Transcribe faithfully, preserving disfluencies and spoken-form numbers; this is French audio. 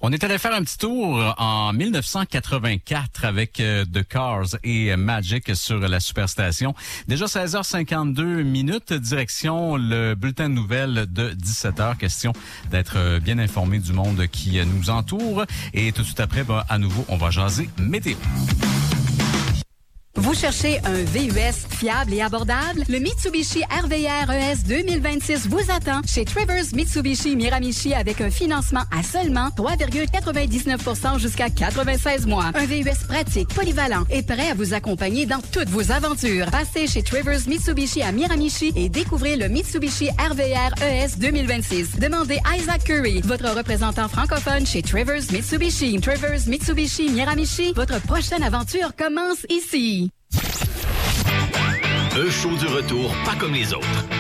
On est allé faire un petit tour en dix-neuf cent quatre-vingt-quatre avec euh, The Cars et Magic sur la Superstation. Déjà seize heures cinquante-deux minutes, direction le bulletin de nouvelles de dix-sept heures. Question d'être euh, bien informé du monde qui euh, nous entoure. Et tout de suite après, ben, à nouveau, on va jaser météo. Vous cherchez un V U S fiable et abordable? Le Mitsubishi R V R E S deux mille vingt-six vous attend chez Travers Mitsubishi Miramichi avec un financement à seulement trois virgule quatre-vingt-dix-neuf pour cent jusqu'à quatre-vingt-seize mois. Un V U S pratique, polyvalent et prêt à vous accompagner dans toutes vos aventures. Passez chez Travers Mitsubishi à Miramichi et découvrez le Mitsubishi R V R E S deux mille vingt-six. Demandez Isaac Curry, votre représentant francophone chez Travers Mitsubishi. Travers Mitsubishi Miramichi, votre prochaine aventure commence ici. Un show du retour pas comme les autres.